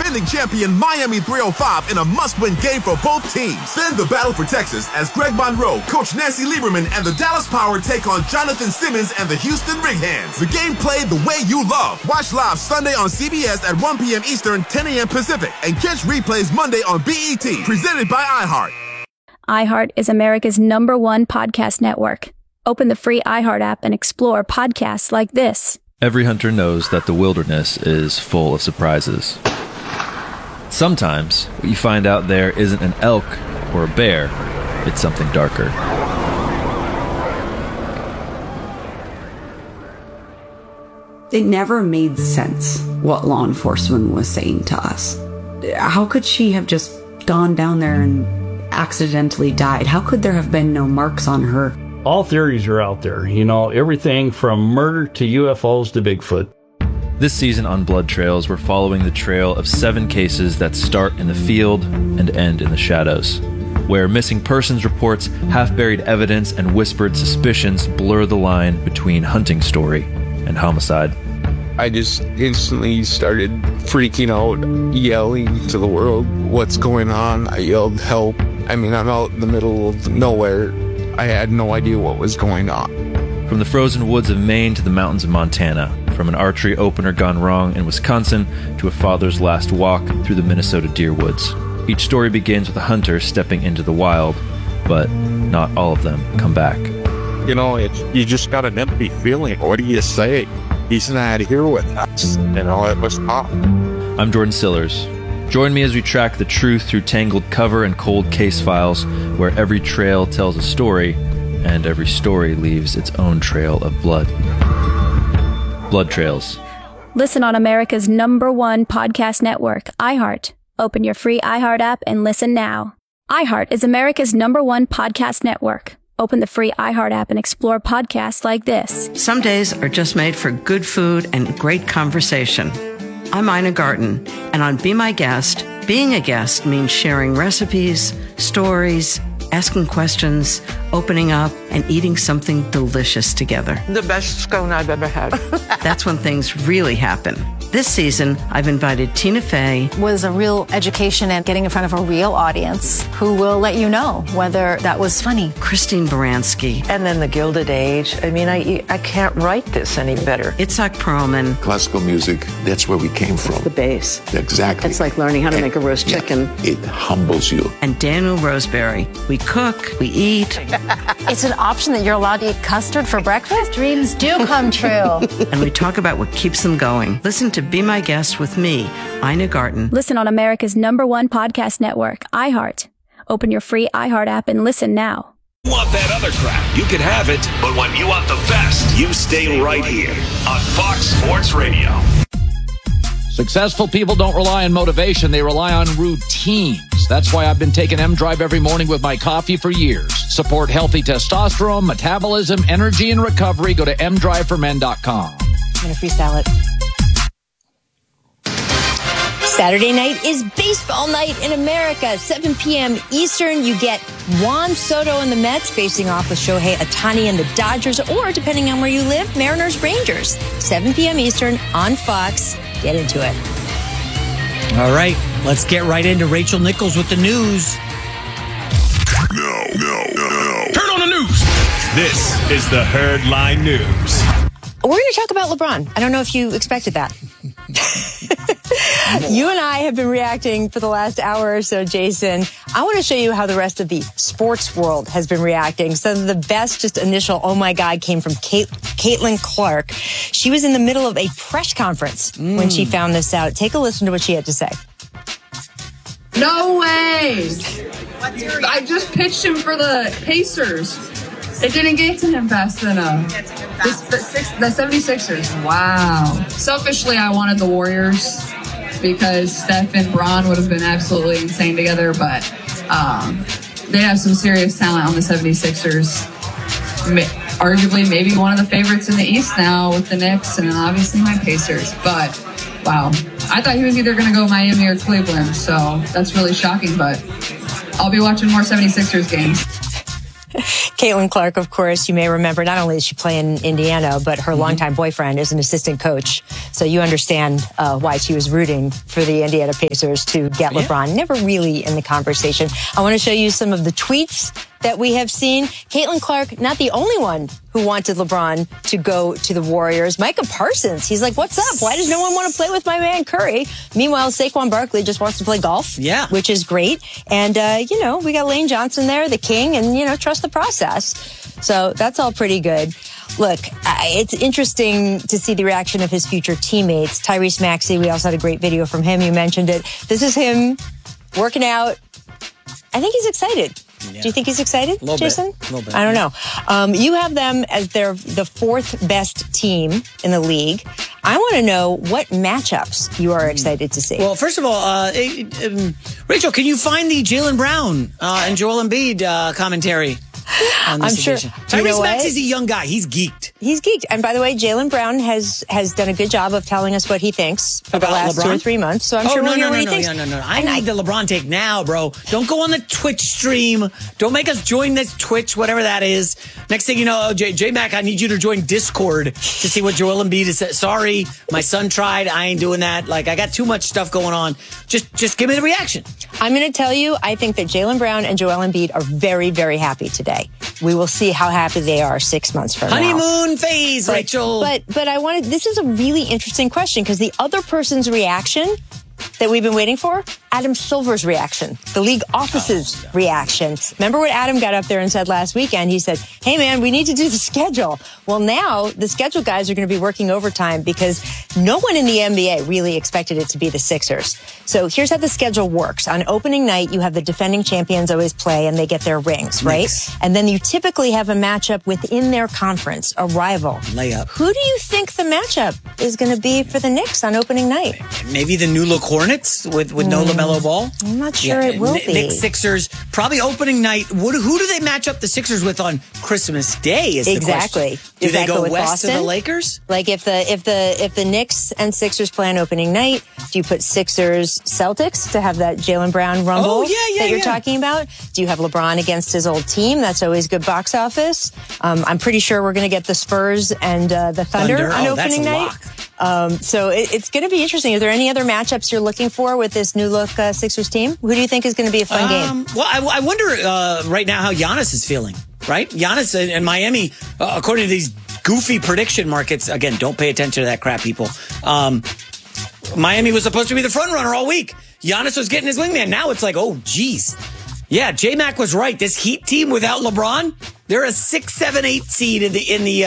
defending champion Miami 305 in a must-win game for both teams. Then the battle for Texas as Greg Monroe, Coach Nancy Lieberman, and the Dallas Power take on Jonathan Simmons and the Houston Rig-Hands. The game played the way you love. Watch live Sunday on CBS at 1 p.m. Eastern, 10 a.m. Pacific, and catch replays Monday on BET. Presented by iHeart. iHeart is America's #1 podcast network. Open the free iHeart app and explore podcasts like this. Every hunter knows that the wilderness is full of surprises. Sometimes what you find out there isn't an elk or a bear, it's something darker. It never made sense what law enforcement was saying to us. How could she have just gone down there and accidentally died? How could there have been no marks on her? All theories are out there, everything from murder to UFOs to Bigfoot. This season on Blood Trails, we're following the trail of 7 cases that start in the field and end in the shadows, where missing persons reports, half-buried evidence, and whispered suspicions blur the line between hunting story and homicide. I just instantly started freaking out, yelling to the world, "What's going on?" I yelled, "Help." I'm out in the middle of nowhere. I had no idea what was going on. From the frozen woods of Maine to the mountains of Montana, from an archery opener gone wrong in Wisconsin to a father's last walk through the Minnesota deer woods. Each story begins with a hunter stepping into the wild, but not all of them come back. You just got an empty feeling. What do you say? He's not here with us. It was tough. I'm Jordan Sillers. Join me as we track the truth through tangled cover and cold case files, where every trail tells a story, and every story leaves its own trail of blood. Blood Trails. Listen on America's #1 podcast network, iHeart. Open your free iHeart app and listen now. iHeart is America's #1 podcast network. Open the free iHeart app and explore podcasts like this. Some days are just made for good food and great conversation. I'm Ina Garten, and on Be My Guest, being a guest means sharing recipes, stories, asking questions, opening up, and eating something delicious together. The best scone I've ever had. That's when things really happen. This season, I've invited Tina Fey. It was a real education and getting in front of a real audience who will let you know whether that was funny. Christine Baranski. And then the Gilded Age. I can't write this any better. Itzhak Perlman. Classical music, that's where we came from. It's the bass. Exactly. It's like learning how to make a roast chicken. It humbles you. And Daniel Roseberry. We cook, we eat. It's an option that you're allowed to eat custard for breakfast. Dreams do come true. And we talk about what keeps them going. Listen to Be My Guest with me, Ina Garten. Listen on America's #1 podcast network, iHeart. Open your free iHeart app and listen now. Want that other crap? You can have it, but when you want the best, you stay right here on Fox Sports Radio. Successful people don't rely on motivation, they rely on routines. That's why I've been taking M-Drive every morning with my coffee for years. Support healthy testosterone, metabolism, energy, and recovery. Go to mdriveformen.com. I'm going to freestyle it. Saturday night is baseball night in America. 7 p.m. Eastern, you get Juan Soto and the Mets facing off with Shohei Ohtani and the Dodgers, or depending on where you live, Mariners Rangers. 7 p.m. Eastern on Fox. Get into it. All right, let's get right into Rachel Nichols with the news. No. Turn on the news. This is the Herdline News. We're going to talk about LeBron. I don't know if you expected that. You and I have been reacting for the last hour or so, Jason. I want to show you how the rest of the sports world has been reacting. So the best just initial, oh my God, came from Caitlin Clark. She was in the middle of a press conference when she found this out. Take a listen to what she had to say. No way! I just pitched him for the Pacers. It didn't get to him fast enough. The 76ers. Wow. Selfishly, I wanted the Warriors because Steph and Bron would have been absolutely insane together, but they have some serious talent on the 76ers. Arguably, maybe one of the favorites in the East now with the Knicks and obviously my Pacers. But, wow. I thought he was either going to go Miami or Cleveland, so that's really shocking, but I'll be watching more 76ers games. Caitlin Clark, of course, you may remember, not only is she playing in Indiana, but her longtime boyfriend is an assistant coach. So you understand why she was rooting for the Indiana Pacers to get LeBron. Never really in the conversation. I want to show you some of the tweets that we have seen. Caitlin Clark, not the only one who wanted LeBron to go to the Warriors. Micah Parsons, he's like, what's up? Why does no one want to play with my man Curry? Meanwhile, Saquon Barkley just wants to play golf, which is great. And, we got Lane Johnson there, the king, and, trust the process. So that's all pretty good. Look, it's interesting to see the reaction of his future teammates. Tyrese Maxey, we also had a great video from him. You mentioned it. This is him working out. I think he's excited. Yeah. Do you think he's excited, Jason? A little bit. I don't know. You have them as the fourth best team in the league. I want to know what matchups you are excited to see. Well, first of all, Rachel, can you find the Jaylen Brown and Joel Embiid commentary? I'm sure. Tyrese Maxey's a young guy. He's geeked. He's geeked. And by the way, Jaylen Brown has done a good job of telling us what he thinks for the last LeBron? 2 or 3 months. So I'm sure we'll hear what he thinks. No. I need the LeBron take now, bro. Don't go on the Twitch stream. Don't make us join this Twitch, whatever that is. Next thing you know, J-Mac, I need you to join Discord to see what Joel Embiid is saying. Sorry, my son tried. I ain't doing that. Like, I got too much stuff going on. Just give me the reaction. I'm going to tell you, I think that Jaylen Brown and Joel Embiid are very, very happy today. We will see how happy they are 6 months from now. Honeymoon phase, Rachel. But I wanted, this is a really interesting question because the other person's reaction that we've been waiting for, Adam Silver's reaction, the league office's reaction. Remember what Adam got up there and said last weekend? He said, hey, man, we need to do the schedule. Well, now the schedule guys are going to be working overtime because no one in the NBA really expected it to be the Sixers. So here's how the schedule works. On opening night, you have the defending champions always play and they get their rings, right? Knicks. And then you typically have a matchup within their conference, a rival. Layup. Who do you think the matchup is going to be for the Knicks on opening night? Maybe the New Look Hornets with no LaMelo Ball. I'm not sure it will be. Knicks Sixers, probably opening night. Who do they match up the Sixers with on Christmas Day is the question. Do they go west Boston? to the Lakers? Like if the Knicks and Sixers play on opening night, do you put Sixers Celtics to have that Jaylen Brown rumble that you're talking about? Do you have LeBron against his old team? That's always good box office. I'm pretty sure we're going to get the Spurs and the Thunder on opening night. So it's going to be interesting. Are there any other matchups you're looking for with this new look Sixers team? Who do you think is going to be a fun game? Well, I wonder right now how Giannis is feeling, right? Giannis and Miami, according to these goofy prediction markets, again, don't pay attention to that crap, people. Miami was supposed to be the front runner all week. Giannis was getting his wingman. Now it's like, oh, geez. Yeah, J-Mac was right. This Heat team without LeBron, they're a 6, 7, 8 seed in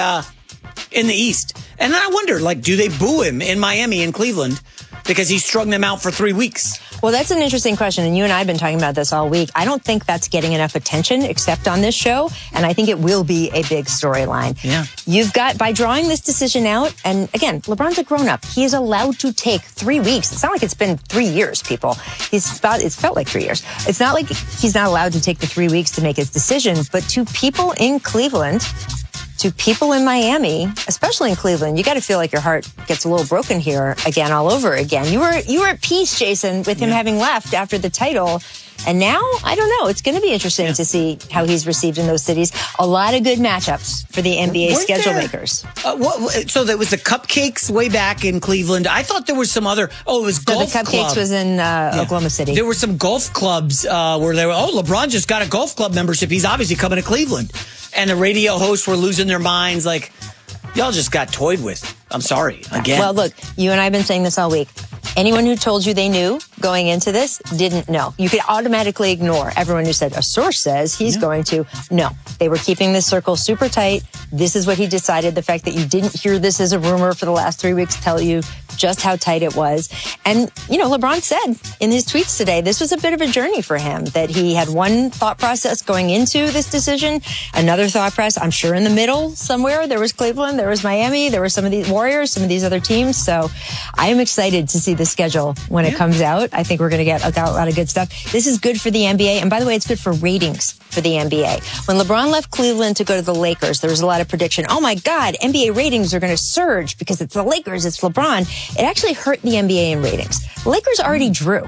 the East. And then I wonder, do they boo him in Miami and Cleveland because he strung them out for 3 weeks? Well, that's an interesting question, and you and I have been talking about this all week. I don't think that's getting enough attention except on this show, and I think it will be a big storyline. Yeah. You've got, by drawing this decision out, and again, LeBron's a grown-up. He is allowed to take 3 weeks. It's not like it's been 3 years, people. It's felt like 3 years. It's not like he's not allowed to take the 3 weeks to make his decision, but to people in Cleveland, to people in Miami, especially in Cleveland, you got to feel like your heart gets a little broken here again, all over again. You were at peace, Jason, with him having left after the title. And now, I don't know. It's going to be interesting to see how he's received in those cities. A lot of good matchups for the NBA schedule makers. So there was the Cupcakes way back in Cleveland. I thought there was some other. Oh, it was golf club. The Cupcakes was in Oklahoma City. There were some golf clubs where they were. Oh, LeBron just got a golf club membership. He's obviously coming to Cleveland. And the radio hosts were losing their minds. Like, y'all just got toyed with. I'm sorry. Again. Well, look, you and I have been saying this all week. Anyone who told you they knew going into this didn't know. You could automatically ignore everyone who said, a source says he's going to. No, they were keeping this circle super tight. This is what he decided. The fact that you didn't hear this as a rumor for the last 3 weeks tell you just how tight it was. And, LeBron said in his tweets today, this was a bit of a journey for him, that he had one thought process going into this decision, another thought process, I'm sure in the middle somewhere. There was Cleveland, there was Miami, there were some of these Warriors, some of these other teams. So I am excited to see the schedule when it comes out. I think we're going to get a lot of good stuff. This is good for the NBA. And by the way, it's good for ratings for the NBA. When LeBron left Cleveland to go to the Lakers, there was a lot of prediction. Oh my God, NBA ratings are going to surge because it's the Lakers, it's LeBron. It actually hurt the NBA in ratings. The Lakers already drew.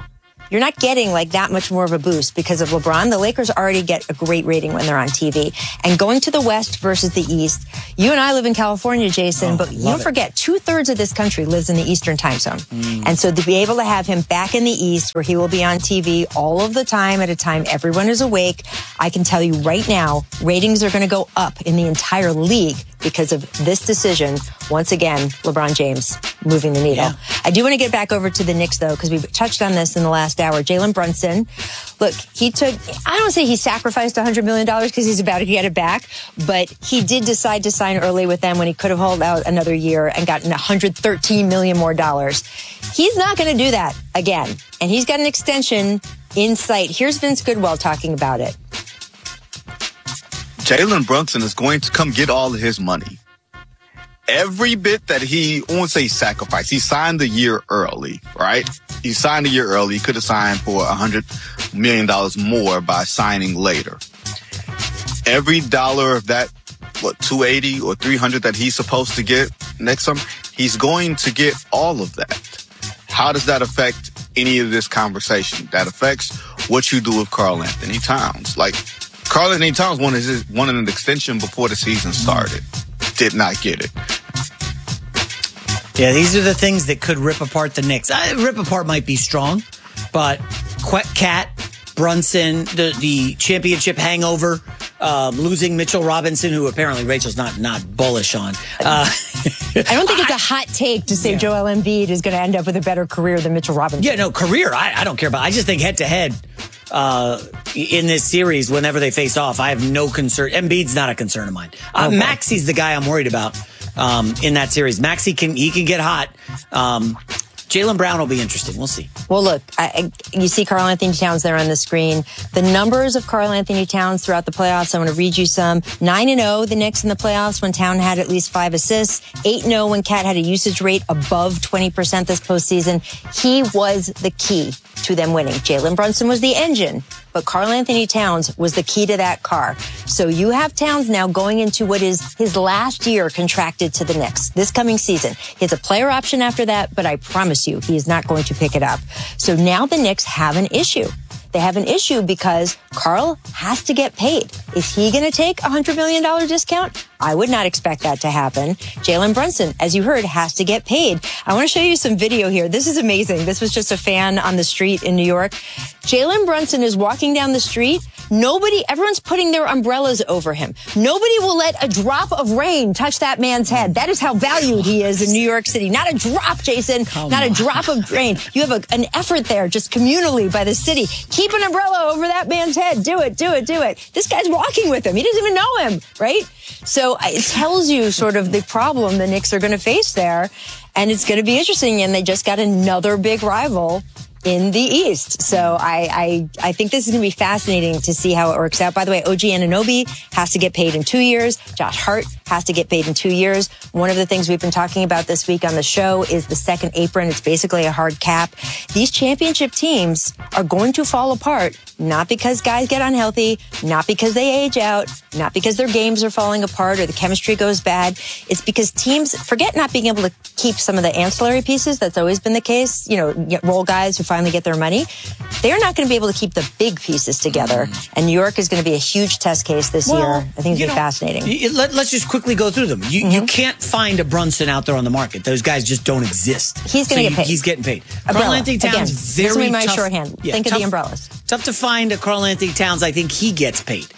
you're not getting like that much more of a boost because of LeBron. The Lakers already get a great rating when they're on TV. And going to the West versus the East, you and I live in California, Jason, but you forget 2/3 of this country lives in the Eastern time zone. And so to be able to have him back in the East where he will be on TV all of the time at a time everyone is awake, I can tell you right now, ratings are going to go up in the entire league because of this decision. Once again, LeBron James moving the needle. I do want to get back over to the Knicks, though, because we touched on this in the last hour. Jalen Brunson, look, I don't say he sacrificed $100 million because he's about to get it back, but he did decide to sign early with them when he could have held out another year and gotten $113 million more dollars. He's not going to do that again, and he's got an extension in sight. Here's Vince Goodwill talking about it. Jalen Brunson is going to come get all of his money. Every bit that I won't say sacrifice. He signed the year early, right? He signed the year early. He could have signed for $100 million more by signing later. Every dollar of that, $280 or $300 that he's supposed to get next summer, he's going to get all of that. How does that affect any of this conversation? That affects what you do with Karl Anthony Towns. Like, Karl Anthony Towns wanted an extension before the season started. Did not get it. Yeah, these are the things that could rip apart the Knicks. Rip apart might be strong, but Cat, Brunson, the championship hangover, losing Mitchell Robinson, who apparently Rachel's not bullish on. I don't think it's a hot take to say Joel Embiid is going to end up with a better career than Mitchell Robinson. Yeah, no, career, I don't care about. I just think head-to-head in this series, whenever they face off, I have no concern. Embiid's not a concern of mine. Maxi's the guy I'm worried about in that series. Maxey can get hot. Jaylen Brown will be interesting. We'll see. Well, look, you see Karl Anthony Towns there on the screen. The numbers of Karl Anthony Towns throughout the playoffs, I want to read you some. 9-0, the Knicks in the playoffs when Town had at least 5 assists. 8-0 when Cat had a usage rate above 20% this postseason. He was the key to them winning. Jalen Brunson was the engine, but Karl Anthony Towns was the key to that car. So you have Towns now going into what is his last year contracted to the Knicks this coming season. He has a player option after that, but I promise you, he is not going to pick it up. So now the Knicks have an issue. They have an issue because Karl has to get paid. Is he going to take a $100 million discount? I would not expect that to happen. Jalen Brunson, as you heard, has to get paid. I want to show you some video here. This is amazing. This was just a fan on the street in New York. Jalen Brunson is walking down the street. Everyone's putting their umbrellas over him. Nobody will let a drop of rain touch that man's head. That is how valued he is in New York City. Not a drop, Jason. Not a drop of rain. You have an effort there just communally by the city. Keep an umbrella over that man's head. Do it. This guy's walking with him. He doesn't even know him, right? So it tells you sort of the problem the Knicks are going to face there. And it's going to be interesting. And they just got another big rival in the East. So I think this is going to be fascinating to see how it works out. By the way, OG Anunoby has to get paid in 2 years. Josh Hart has to get paid in 2 years. One of the things we've been talking about this week on the show is the second apron. It's basically a hard cap. These championship teams are going to fall apart, not because guys get unhealthy, not because they age out, not because their games are falling apart or the chemistry goes bad. It's because teams forget not being able to keep some of the ancillary pieces. That's always been the case. Role guys who finally get their money. They're not going to be able to keep the big pieces together. And New York is going to be a huge test case this year. I think it's going to be fascinating. Let's just quickly go through them. You can't find a Brunson out there on the market. Those guys just don't exist. He's going to get paid. He's getting paid. Karl Anthony Towns, again, very my tough. shorthand. Think of the umbrellas. Tough to find a Karl Anthony Towns. I think he gets paid.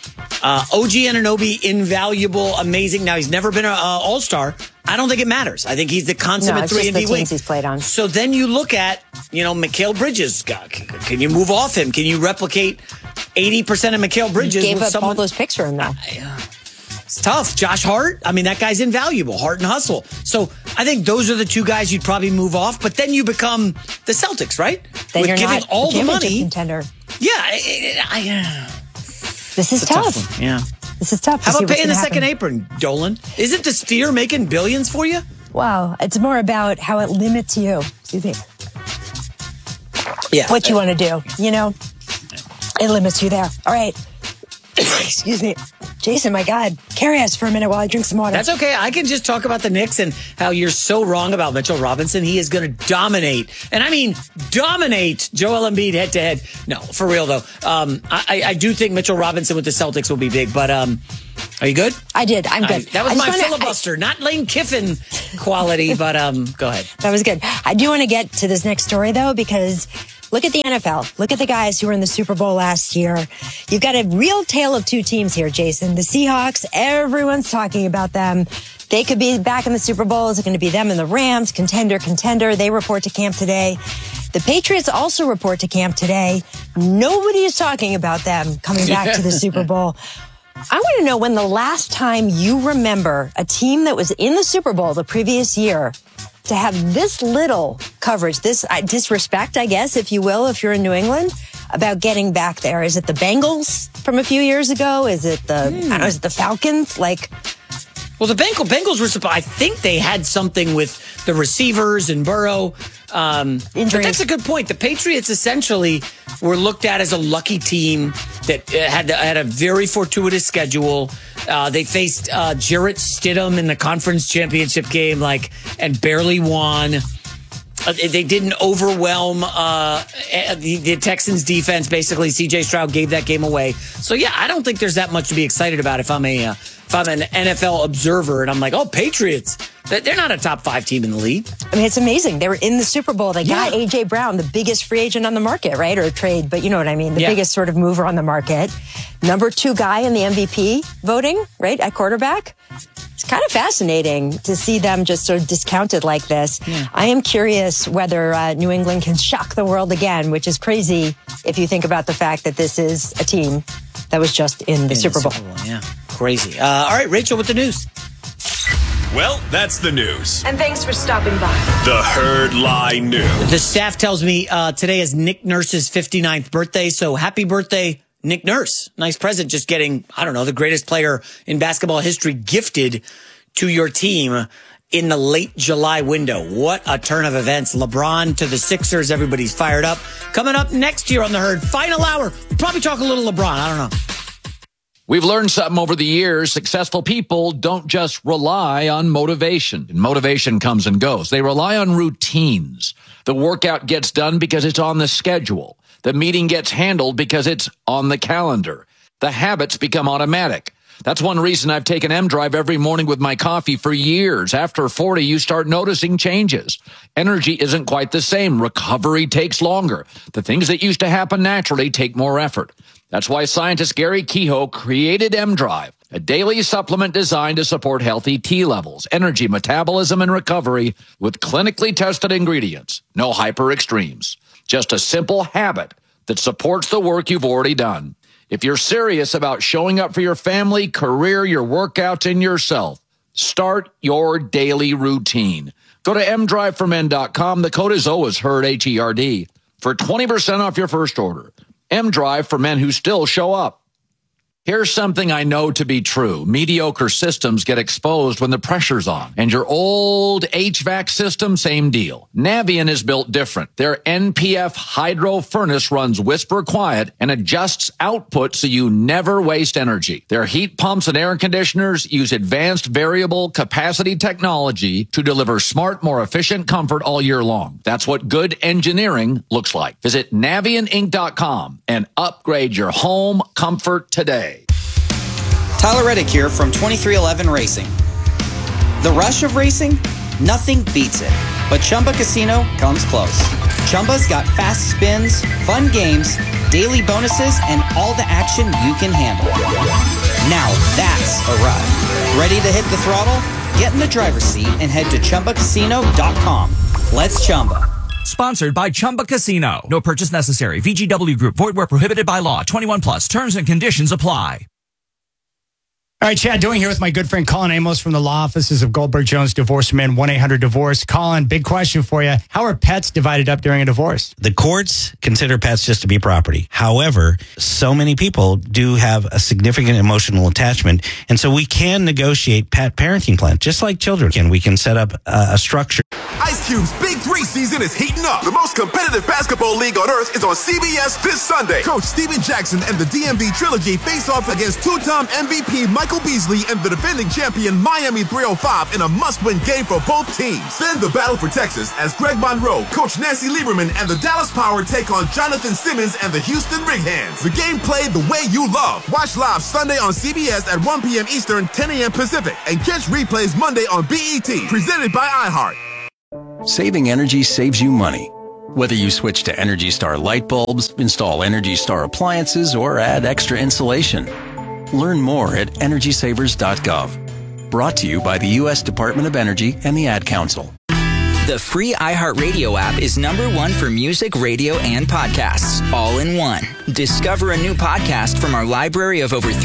OG Anunoby, invaluable, amazing. Now, he's never been an all-star. I don't think it matttters. I think he's the consummate 3-and-D wing. He's played on. So then you look at, Mikal Bridges. Can you move off him? Can you replicate 80% of Mikal Bridges? Gave up all those picks for him, though. It's tough. Josh Hart, that guy's invaluable. Hart and Hustle. So I think those are the two guys you'd probably move off. But then you become the Celtics, right? Then With you're giving not all the money. Contender. Yeah. This is tough. Yeah. This is tough. How about paying the second apron, Dolan? Isn't the Sphere making billions for you? Wow. It's more about how it limits you. Excuse me. Yeah. What you want to do. It limits you there. All right. Excuse me. Jason, my God, carry us for a minute while I drink some water. That's okay. I can just talk about the Knicks and how you're so wrong about Mitchell Robinson. He is going to dominate. And I mean, dominate Joel Embiid head to head. No, for real though. I do think Mitchell Robinson with the Celtics will be big, but, are you good? I did. I'm good. That was my filibuster, not Lane Kiffin quality, but go ahead. That was good. I do want to get to this next story, though, because look at the NFL. Look at the guys who were in the Super Bowl last year. You've got a real tale of two teams here, Jason. The Seahawks, everyone's talking about them. They could be back in the Super Bowl. Is it going to be them and the Rams? Contender. They report to camp today. The Patriots also report to camp today. Nobody is talking about them coming back to the Super Bowl. I want to know when the last time you remember a team that was in the Super Bowl the previous year to have this little coverage, this disrespect, I guess, if you will, if you're in New England, about getting back there. Is it the Bengals from a few years ago? Is it is it the Falcons? Well, the Bengals were, I think they had something with the receivers and Burrow. But that's a good point. The Patriots essentially were looked at as a lucky team that had a very fortuitous schedule. They faced Jarrett Stidham in the conference championship game, and barely won. They didn't overwhelm the Texans defense. Basically, C.J. Stroud gave that game away. So, yeah, I don't think there's that much to be excited about if I'm an NFL observer and I'm like, oh, Patriots. They're not a top 5 team in the league. I mean, it's amazing. They were in the Super Bowl. They got A.J. Brown, the biggest free agent on the market, right? Or a trade, but you know what I mean. The biggest sort of mover on the market. Number 2 guy in the MVP voting, right, at quarterback. It's kind of fascinating to see them just sort of discounted like this. Yeah. I am curious whether New England can shock the world again, which is crazy if you think about the fact that this is a team that was just in the Super Bowl. Yeah, crazy. All right, Rachel, with the news. Well, that's the news. And thanks for stopping by. The Herd Lie News. The staff tells me today is Nick Nurse's 59th birthday, so happy birthday, Nick Nurse. Nice present, just getting, the greatest player in basketball history gifted to your team in the late July window. What a turn of events. LeBron to the Sixers. Everybody's fired up. Coming up next year on The Herd, final hour. We'll probably talk a little LeBron. I don't know. We've learned something over the years. Successful people don't just rely on motivation. Motivation comes and goes. They rely on routines. The workout gets done because it's on the schedule. The meeting gets handled because it's on the calendar. The habits become automatic. That's one reason I've taken M-Drive every morning with my coffee for years. After 40, you start noticing changes. Energy isn't quite the same. Recovery takes longer. The things that used to happen naturally take more effort. That's why scientist Gary Kehoe created M-Drive, a daily supplement designed to support healthy T levels, energy, metabolism, and recovery with clinically tested ingredients. No hyper extremes. Just a simple habit that supports the work you've already done. If you're serious about showing up for your family, career, your workouts, and yourself, start your daily routine. Go to mdriveformen.com. The code is always HERD, H-E-R-D, for 20% off your first order. M-Drive for men who still show up. Here's something I know to be true. Mediocre systems get exposed when the pressure's on. And your old HVAC system, same deal. Navien is built different. Their NPF hydro furnace runs whisper quiet and adjusts output so you never waste energy. Their heat pumps and air conditioners use advanced variable capacity technology to deliver smart, more efficient comfort all year long. That's what good engineering looks like. Visit NavienInc.com and upgrade your home comfort today. Tyler Reddick here from 2311 Racing. The rush of racing? Nothing beats it. But Chumba Casino comes close. Chumba's got fast spins, fun games, daily bonuses, and all the action you can handle. Now that's a ride. Ready to hit the throttle? Get in the driver's seat and head to ChumbaCasino.com. Let's Chumba. Sponsored by Chumba Casino. No purchase necessary. VGW Group. Void where prohibited by law. 21 plus. Terms and conditions apply. All right, Chad Doing here with my good friend Colin Amos from the law offices of Goldberg Jones Divorce Men, 1-800-DIVORCE. Colin, big question for you. How are pets divided up during a divorce? The courts consider pets just to be property. However, so many people do have a significant emotional attachment, and so we can negotiate pet parenting plans, just like children can. We can set up a structure. Ice Cube's Big 3 season is heating up. The most competitive basketball league on earth is on CBS this Sunday. Coach Steven Jackson and the DMV Trilogy face off against two-time MVP Michael Beasley and the defending champion Miami 305 in a must-win game for both teams. Then the battle for Texas as Greg Monroe, Coach Nancy Lieberman, and the Dallas Power take on Jonathan Simmons and the Houston Rig Hands. The game played the way you love. Watch live Sunday on CBS at 1 p.m. Eastern, 10 a.m. Pacific, and catch replays Monday on BET, presented by iHeart. Saving energy saves you money. Whether you switch to Energy Star light bulbs, install Energy Star appliances, or add extra insulation. Learn more at EnergySavers.gov. Brought to you by the U.S. Department of Energy and the Ad Council. The free iHeartRadio app is #1 for music, radio, and podcasts, all in one. Discover a new podcast from our library of over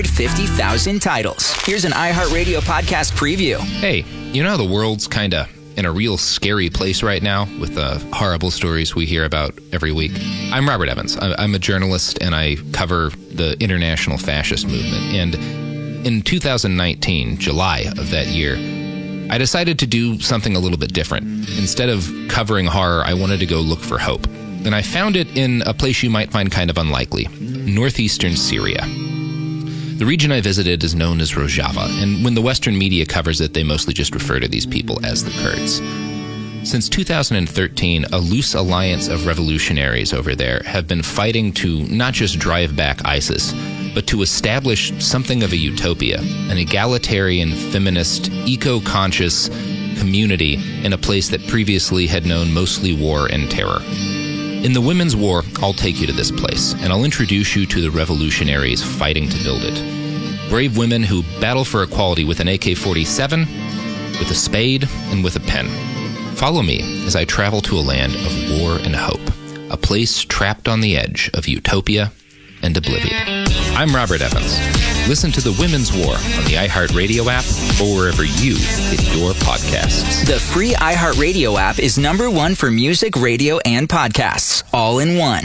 350,000 titles. Here's an iHeartRadio podcast preview. Hey, you know how the world's kind of in a real scary place right now with the horrible stories we hear about every week? I'm Robert Evans. I'm a journalist, and I cover the international fascist movement. And in 2019, July of that year, I decided to do something a little bit different. Instead of covering horror, I wanted to go look for hope. And I found it in a place you might find kind of unlikely, northeastern Syria. The region I visited is known as Rojava, and when the Western media covers it, they mostly just refer to these people as the Kurds. Since 2013, a loose alliance of revolutionaries over there have been fighting to not just drive back ISIS, but to establish something of a utopia, an egalitarian, feminist, eco-conscious community in a place that previously had known mostly war and terror. In the Women's War, I'll take you to this place, and I'll introduce you to the revolutionaries fighting to build it. Brave women who battle for equality with an AK-47, with a spade, and with a pen. Follow me as I travel to a land of war and hope, a place trapped on the edge of utopia and oblivion. I'm Robert Evans. Listen to The Women's War on the iHeartRadio app or wherever you get your podcasts. The free iHeartRadio app is #1 for music, radio, and podcasts, all in one.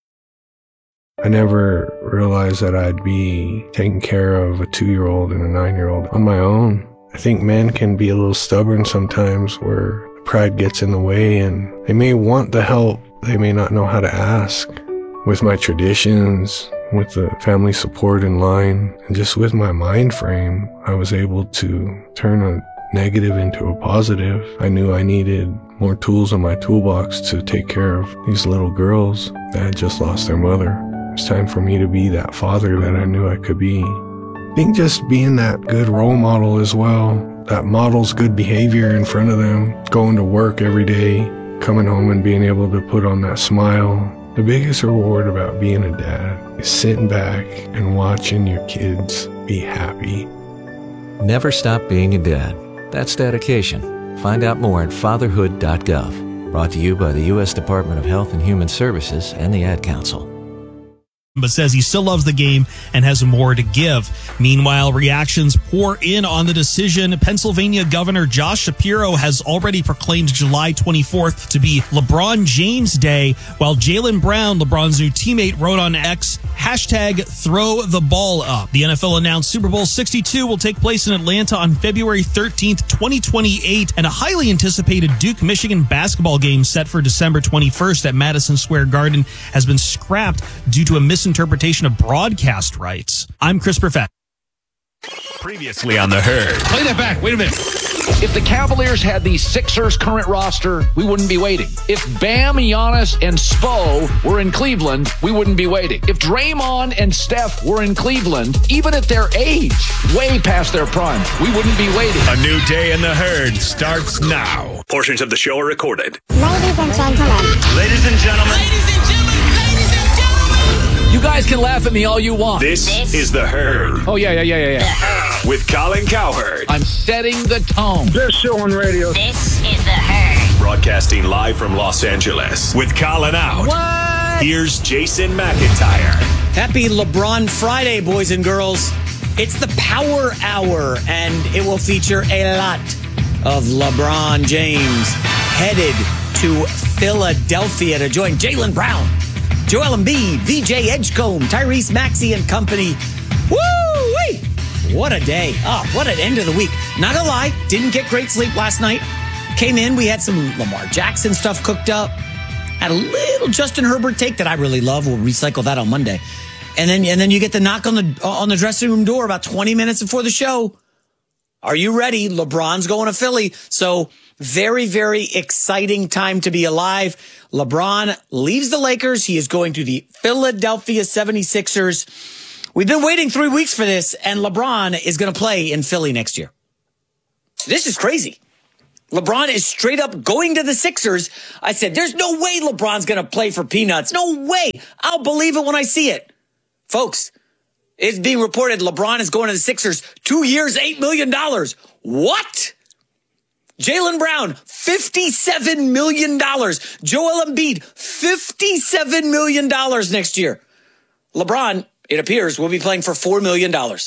I never realized that I'd be taking care of a 2-year-old and a 9-year-old on my own. I think men can be a little stubborn sometimes, where pride gets in the way, and they may want the help, they may not know how to ask. With my traditions, with the family support in line, and just with my mind frame, I was able to turn a negative into a positive. I knew I needed more tools in my toolbox to take care of these little girls that had just lost their mother. It's time for me to be that father that I knew I could be. I think just being that good role model as well, that models good behavior in front of them, going to work every day, coming home and being able to put on that smile. The biggest reward about being a dad is sitting back and watching your kids be happy. Never stop being a dad. That's dedication. Find out more at fatherhood.gov. Brought to you by the U.S. Department of Health and Human Services and the Ad Council. But says he still loves the game and has more to give. Meanwhile, reactions pour in on the decision. Pennsylvania Governor Josh Shapiro has already proclaimed July 24th to be LeBron James Day, while Jaylen Brown, LeBron's new teammate, wrote on X, #ThroWtheBallUp. The NFL announced Super Bowl 62 will take place in Atlanta on February 13th, 2028, and a highly anticipated Duke-Michigan basketball game set for December 21st at Madison Square Garden has been scrapped due to a misinterpretation of broadcast rights. I'm Chris Perfett. Previously on The Herd. Play that back. Wait a minute. If the Cavaliers had the Sixers' current roster, we wouldn't be waiting. If Bam, Giannis, and Spo were in Cleveland, we wouldn't be waiting. If Draymond and Steph were in Cleveland, even at their age, way past their prime, we wouldn't be waiting. A new day in The Herd starts now. Portions of the show are recorded. Ladies and gentlemen. Ladies and gentlemen. You guys can laugh at me all you want. This is The Herd. Oh, yeah. With Colin Cowherd. I'm setting the tone. Best show on radio. This is The Herd. Broadcasting live from Los Angeles. With Colin out. What? Here's Jason McIntyre. Happy LeBron Friday, boys and girls. It's the Power Hour, and it will feature a lot of LeBron James headed to Philadelphia to join Jaylen Brown, Joel Embiid, VJ Edgecombe, Tyrese Maxey and company. Woo-wee! What a day. Oh, what an end of the week. Not gonna lie, didn't get great sleep last night. Came in, we had some Lamar Jackson stuff cooked up. Had a little Justin Herbert take that I really love. We'll recycle that on Monday. And then you get the knock on the dressing room door about 20 minutes before the show. Are you ready? LeBron's going to Philly. So very, very exciting time to be alive. LeBron leaves the Lakers. He is going to the Philadelphia 76ers. We've been waiting 3 weeks for this, and LeBron is going to play in Philly next year. This is crazy. LeBron is straight up going to the Sixers. I said, there's no way LeBron's going to play for peanuts. No way. I'll believe it when I see it. Folks, it's being reported LeBron is going to the Sixers. 2 years, $8 million. What? Jaylen Brown, $57 million. Joel Embiid, $57 million next year. LeBron, it appears, will be playing for $4 million.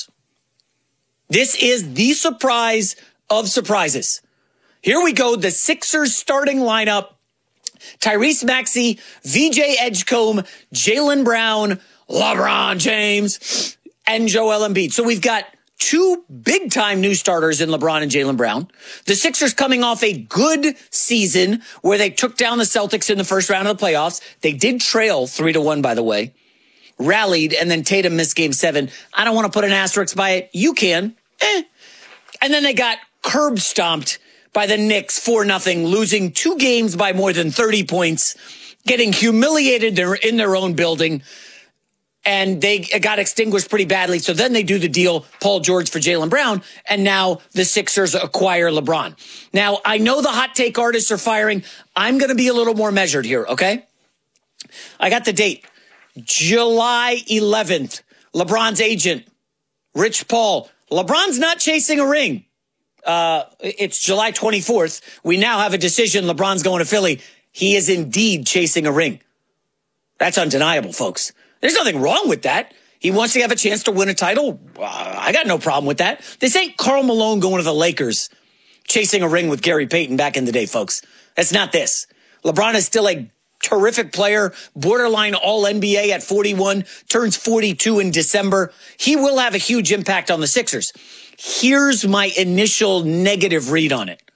This is the surprise of surprises. Here we go, the Sixers starting lineup. Tyrese Maxey, VJ Edgecombe, Jaylen Brown, LeBron James, and Joel Embiid. So we've got two big-time new starters in LeBron and Jaylen Brown. The Sixers coming off a good season where they took down the Celtics in the first round of the playoffs. They did trail 3-1, by the way. Rallied, and then Tatum missed Game 7. I don't want to put an asterisk by it. You can. And then they got curb stomped by the Knicks 4-0, losing 2 games by more than 30 points, getting humiliated in their own building. And they got extinguished pretty badly. So then they do the deal, Paul George for Jaylen Brown, and now the Sixers acquire LeBron. Now, I know the hot take artists are firing. I'm going to be a little more measured here, okay? I got the date. July 11th, LeBron's agent, Rich Paul. LeBron's not chasing a ring. It's July 24th. We now have a decision. LeBron's going to Philly. He is indeed chasing a ring. That's undeniable, folks. There's nothing wrong with that. He wants to have a chance to win a title. I got no problem with that. This ain't Karl Malone going to the Lakers, chasing a ring with Gary Payton back in the day, folks. That's not this. LeBron is still a terrific player, borderline All-NBA at 41, turns 42 in December. He will have a huge impact on the Sixers. Here's my initial negative read on it.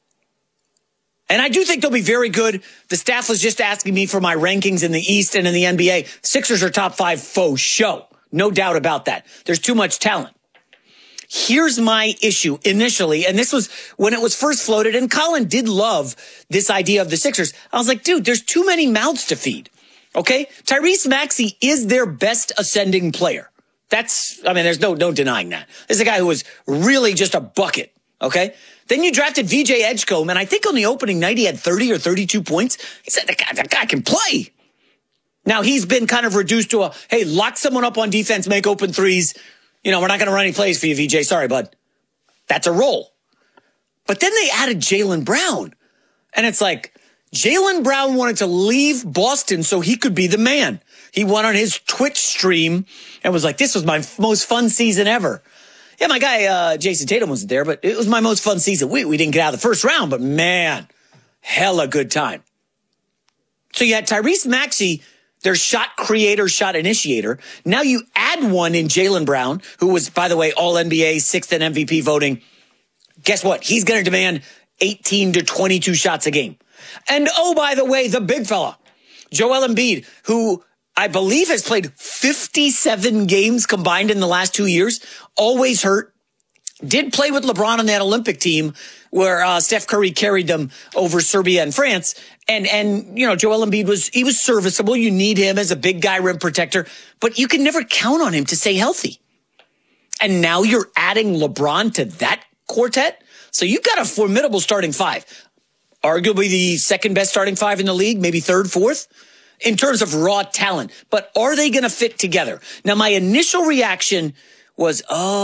And I do think they'll be very good. The staff was just asking me for my rankings in the East and in the NBA. Sixers are top 5 faux show. No doubt about that. There's too much talent. Here's my issue initially, and this was when it was first floated, and Colin did love this idea of the Sixers. I was like, dude, there's too many mouths to feed. Okay? Tyrese Maxey is their best ascending player. There's no denying that. This is a guy who was really just a bucket. Okay? Then you drafted VJ Edgecombe, and I think on the opening night he had 30 or 32 points. He said, that guy can play. Now he's been kind of reduced to hey, lock someone up on defense, make open threes. We're not going to run any plays for you, VJ. Sorry, bud. That's a role. But then they added Jaylen Brown. And it's like, Jaylen Brown wanted to leave Boston so he could be the man. He went on his Twitch stream and was like, this was my most fun season ever. Yeah, my guy, Jason Tatum wasn't there, but it was my most fun season. We didn't get out of the first round, but man, hella good time. So you had Tyrese Maxey, their shot creator, shot initiator. Now you add one in Jaylen Brown, who was, by the way, All-NBA, 6th in MVP voting. Guess what? He's going to demand 18 to 22 shots a game. And oh, by the way, the big fella, Joel Embiid, who I believe has played 57 games combined in the last 2 years, always hurt, did play with LeBron on that Olympic team where Steph Curry carried them over Serbia and France. And Joel Embiid was serviceable. You need him as a big guy rim protector, but you can never count on him to stay healthy. And now you're adding LeBron to that quartet. So you've got a formidable starting 5, arguably the second best starting 5 in the league, maybe third, fourth, in terms of raw talent. But are they going to fit together? Now, my initial reaction was,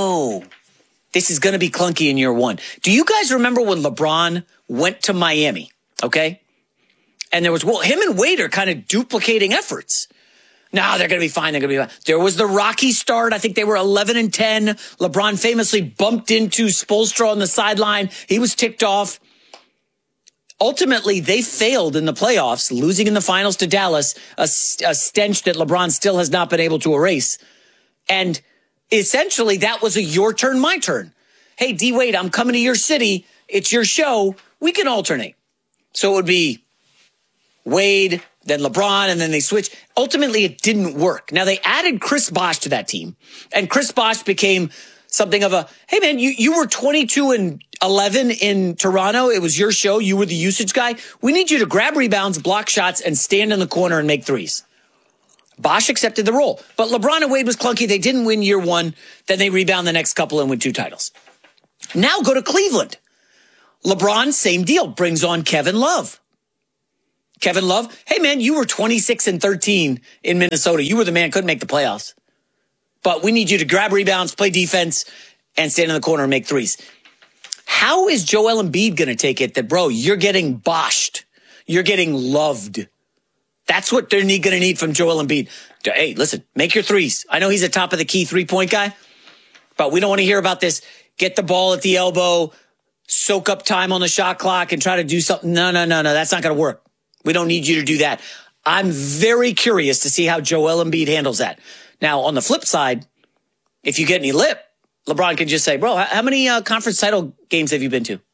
this is going to be clunky in year 1. Do you guys remember when LeBron went to Miami? Okay. And there was, him and Wade are kind of duplicating efforts. No, they're going to be fine. They're going to be fine. There was the rocky start. I think they were 11-10. LeBron famously bumped into Spoelstra on the sideline. He was ticked off. Ultimately, they failed in the playoffs, losing in the finals to Dallas, a stench that LeBron still has not been able to erase. And essentially, that was a your turn, my turn. Hey, D-Wade, I'm coming to your city. It's your show. We can alternate. So it would be Wade, then LeBron, and then they switched. Ultimately, it didn't work. Now, they added Chris Bosh to that team, and Chris Bosh became something of a, hey, man, you were 22-11 in Toronto. It was your show. You were the usage guy. We need you to grab rebounds, block shots, and stand in the corner and make threes. Bosh accepted the role. But LeBron and Wade was clunky. They didn't win year one. Then they rebound the next couple and win 2 titles. Now go to Cleveland. LeBron, same deal, brings on Kevin Love. Kevin Love, hey, man, you were 26-13 in Minnesota. You were the man, couldn't make the playoffs. But we need you to grab rebounds, play defense, and stand in the corner and make threes. How is Joel Embiid going to take it that, bro, you're getting boshed? You're getting loved. That's what they're going to need from Joel Embiid. Hey, listen, make your threes. I know he's a top of the key 3-point guy, but we don't want to hear about this. Get the ball at the elbow, soak up time on the shot clock, and try to do something. No. That's not going to work. We don't need you to do that. I'm very curious to see how Joel Embiid handles that. Now, on the flip side, if you get any lip, LeBron can just say, bro, how many conference title games have you been to?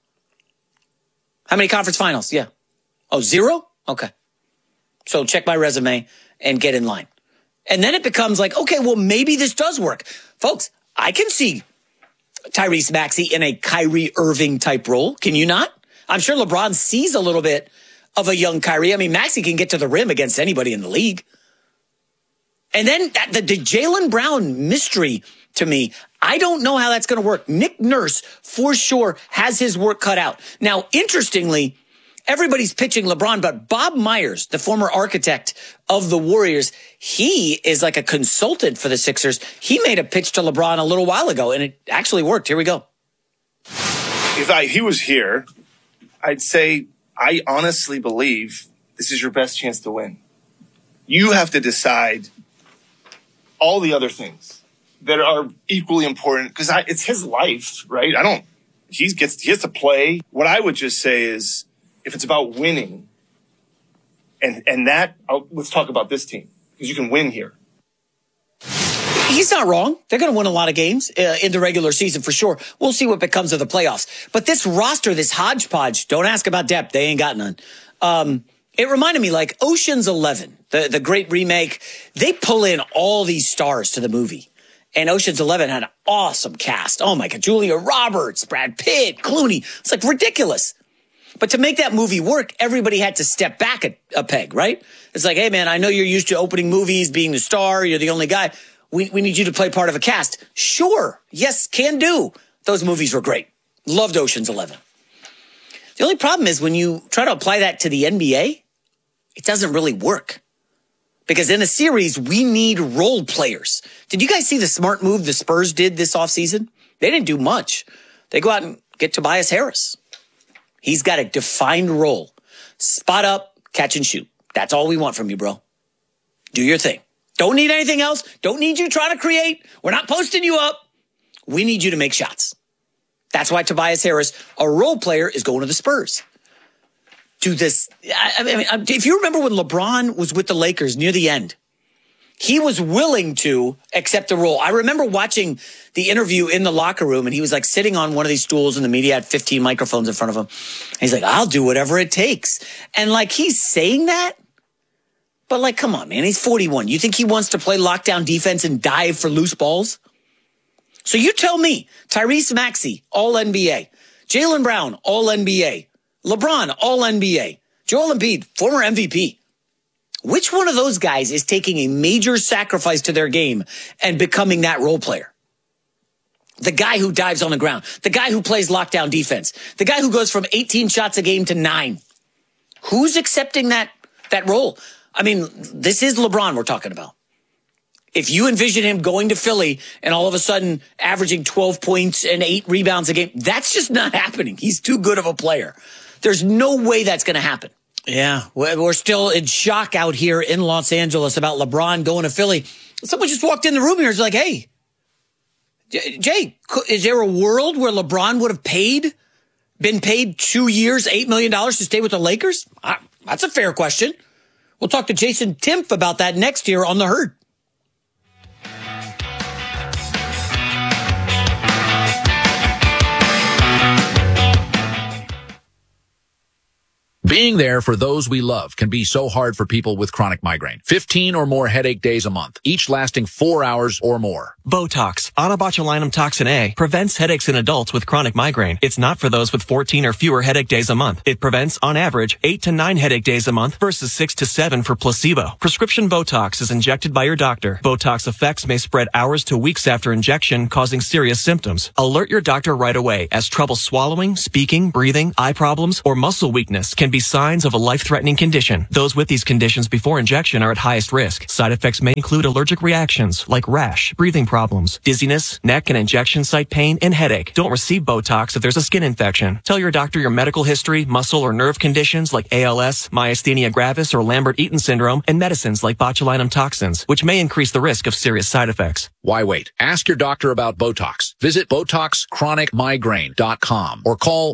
How many conference finals? Yeah. Oh, 0? Okay. So check my resume and get in line. And then it becomes like, okay, well, maybe this does work. Folks, I can see Tyrese Maxey in a Kyrie Irving type role. Can you not? I'm sure LeBron sees a little bit of a young Kyrie. I mean, Maxey can get to the rim against anybody in the league. And then the Jaylen Brown mystery to me, I don't know how that's going to work. Nick Nurse, for sure, has his work cut out. Now, interestingly, everybody's pitching LeBron, but Bob Myers, the former architect of the Warriors, he is like a consultant for the Sixers. He made a pitch to LeBron a little while ago, and it actually worked. Here we go. If he was here, I'd say, I honestly believe this is your best chance to win. You have to decide all the other things that are equally important because it's his life, right? He has to play. What I would just say is if it's about winning let's talk about this team because you can win here. He's not wrong. They're going to win a lot of games in the regular season for sure. We'll see what becomes of the playoffs. But this roster, this hodgepodge, don't ask about depth. They ain't got none. It reminded me like Ocean's 11, the great remake. They pull in all these stars to the movie. And Ocean's 11 had an awesome cast. Oh my God, Julia Roberts, Brad Pitt, Clooney. It's like ridiculous. But to make that movie work, everybody had to step back a peg, right? It's like, hey man, I know you're used to opening movies, being the star. You're the only guy. We need you to play part of a cast. Sure. Yes, can do. Those movies were great. Loved Ocean's 11. The only problem is when you try to apply that to the NBA, it doesn't really work. Because in a series, we need role players. Did you guys see the smart move the Spurs did this offseason? They didn't do much. They go out and get Tobias Harris. He's got a defined role. Spot up, catch and shoot. That's all we want from you, bro. Do your thing. Don't need anything else. Don't need you trying to create. We're not posting you up. We need you to make shots. That's why Tobias Harris, a role player, is going to the Spurs. Do this. I mean, if you remember when LeBron was with the Lakers near the end, he was willing to accept the role. I remember watching the interview in the locker room, and he was like sitting on one of these stools, and the media had 15 microphones in front of him. And he's like, I'll do whatever it takes. And like, he's saying that, but like, come on, man, he's 41. You think he wants to play lockdown defense and dive for loose balls? So you tell me, Tyrese Maxey, all NBA, Jaylen Brown, all NBA, LeBron, all NBA, Joel Embiid, former MVP. Which one of those guys is taking a major sacrifice to their game and becoming that role player? The guy who dives on the ground, the guy who plays lockdown defense, the guy who goes from 18 shots a game to 9. Who's accepting that role? I mean, this is LeBron we're talking about. If you envision him going to Philly and all of a sudden averaging 12 points and 8 rebounds a game, that's just not happening. He's too good of a player. There's no way that's going to happen. Yeah, we're still in shock out here in Los Angeles about LeBron going to Philly. Someone just walked in the room here and was like, hey, Jay, is there a world where LeBron would have been paid 2 years, $8 million to stay with the Lakers? That's a fair question. We'll talk to Jason Timpf about that next year on The Herd. Being there for those we love can be so hard for people with chronic migraine. 15 or more headache days a month, each lasting 4 hours or more. Botox, onabotulinum toxin A, prevents headaches in adults with chronic migraine. It's not for those with 14 or fewer headache days a month. It prevents, on average, 8 to 9 headache days a month versus 6 to 7 for placebo. Prescription Botox is injected by your doctor. Botox effects may spread hours to weeks after injection, causing serious symptoms. Alert your doctor right away, as trouble swallowing, speaking, breathing, eye problems, or muscle weakness can be signs of a life-threatening condition. Those with these conditions before injection are at highest risk. Side effects may include allergic reactions like rash, breathing problems, dizziness, neck and injection site pain, and headache. Don't receive Botox if there's a skin infection. Tell your doctor your medical history, muscle or nerve conditions like ALS, myasthenia gravis, or Lambert-Eaton syndrome, and medicines like botulinum toxins, which may increase the risk of serious side effects. Why wait? Ask your doctor about Botox. Visit BotoxChronicMigraine.com or call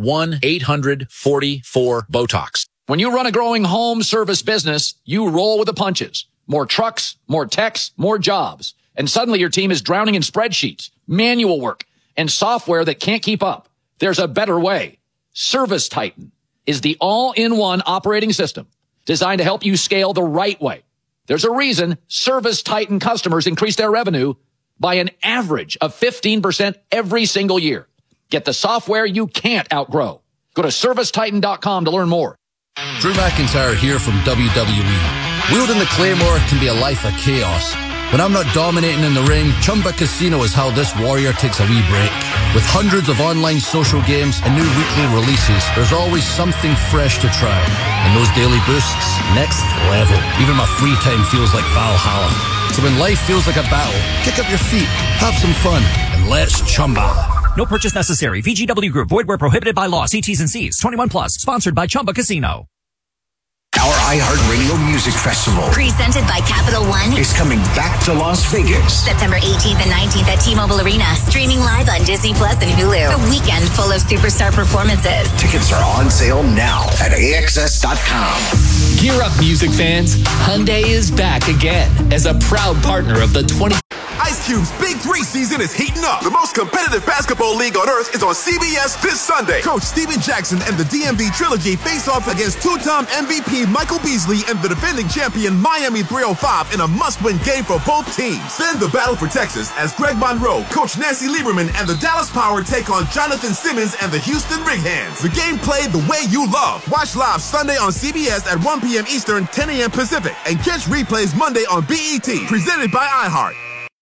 1-800-44-BOTOX. When you run a growing home service business, you roll with the punches. More trucks, more techs, more jobs. And suddenly your team is drowning in spreadsheets, manual work, and software that can't keep up. There's a better way. Service Titan is the all-in-one operating system designed to help you scale the right way. There's a reason Service Titan customers increase their revenue by an average of 15% every single year. Get the software you can't outgrow. Go to ServiceTitan.com to learn more. Drew McIntyre here from WWE. Wielding the Claymore can be a life of chaos. When I'm not dominating in the ring, Chumba Casino is how this warrior takes a wee break. With hundreds of online social games and new weekly releases, there's always something fresh to try. And those daily boosts, next level. Even my free time feels like Valhalla. So when life feels like a battle, kick up your feet, have some fun, and let's chumba. No purchase necessary. VGW Group. Void where prohibited by law. See T's and C's. 21 plus. Sponsored by Chumba Casino. Our iHeartRadio Music Festival, presented by Capital One, is coming back to Las Vegas. September 18th and 19th at T-Mobile Arena. Streaming live on Disney Plus and Hulu. A weekend full of superstar performances. Tickets are on sale now at AXS.com. Gear up, music fans. Hyundai is back again as a proud partner of the 20... Ice Cube's Big 3 season is heating up. The most competitive basketball league on earth is on CBS this Sunday. Coach Steven Jackson and the DMV Trilogy face off against two-time MVP Michael Beasley and the defending champion Miami 305 in a must-win game for both teams. Then the battle for Texas as Greg Monroe, Coach Nancy Lieberman, and the Dallas Power take on Jonathan Simmons and the Houston Rig Hands. The game played the way you love. Watch live Sunday on CBS at 1 p.m. Eastern, 10 a.m. Pacific, and catch replays Monday on BET. Presented by iHeart.